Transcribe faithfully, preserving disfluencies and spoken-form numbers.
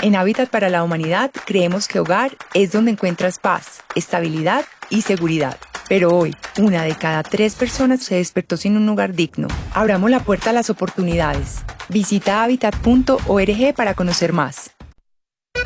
En Hábitat para la Humanidad creemos que hogar es donde encuentras paz, estabilidad y seguridad. Pero hoy, una de cada tres personas se despertó sin un hogar digno. Abramos la puerta a las oportunidades. Visita hábitat punto org para conocer más.